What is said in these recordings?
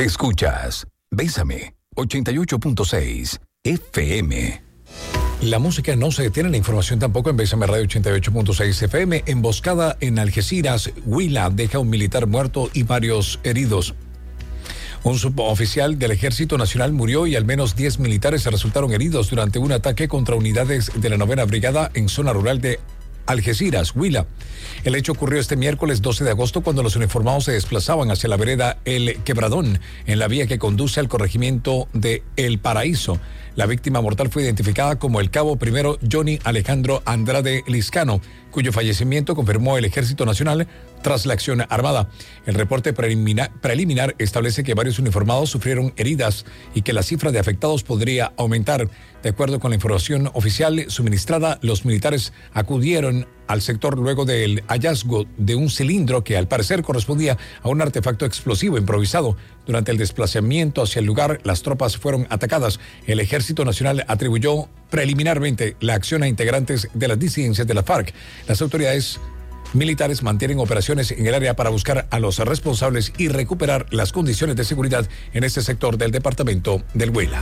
Escuchas Bésame 88.6 FM. La música no se detiene, la información tampoco en Bésame Radio 88.6 FM. Emboscada en Algeciras, Huila deja un militar muerto y varios heridos. Un suboficial del Ejército Nacional murió y al menos 10 militares resultaron heridos durante un ataque contra unidades de la 9ª Brigada en zona rural de Algeciras, Huila. El hecho ocurrió este miércoles 12 de agosto cuando los uniformados se desplazaban hacia la vereda El Quebradón, en la vía que conduce al corregimiento de El Paraíso. La víctima mortal fue identificada como el cabo primero Johnny Alejandro Andrade Liscano, cuyo fallecimiento confirmó el Ejército Nacional tras la acción armada. El reporte preliminar establece que varios uniformados sufrieron heridas y que la cifra de afectados podría aumentar. De acuerdo con la información oficial suministrada, los militares acudieron al sector luego del hallazgo de un cilindro que al parecer correspondía a un artefacto explosivo improvisado. Durante el desplazamiento hacia el lugar, las tropas fueron atacadas. El Ejército Nacional atribuyó preliminarmente la acción a integrantes de las disidencias de la FARC. Las autoridades militares mantienen operaciones en el área para buscar a los responsables y recuperar las condiciones de seguridad en este sector del departamento del Huila.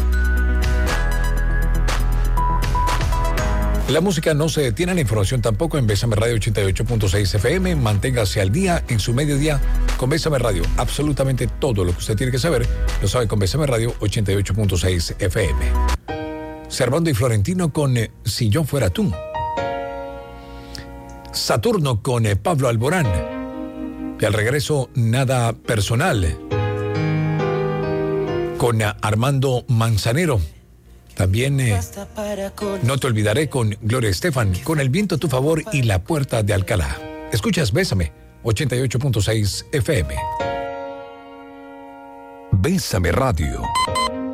La música no se detiene, la información tampoco en Bésame Radio 88.6 FM. Manténgase al día en su mediodía con Bésame Radio. Absolutamente todo lo que usted tiene que saber lo sabe con Bésame Radio 88.6 FM. Servando y Florentino con Si yo fuera tú. Saturno con Pablo Alborán. Y al regreso, Nada personal con Armando Manzanero. También No te olvidaré con Gloria Estefan, con El viento a tu favor y La puerta de Alcalá. Escuchas Bésame 88.6 FM. Bésame Radio.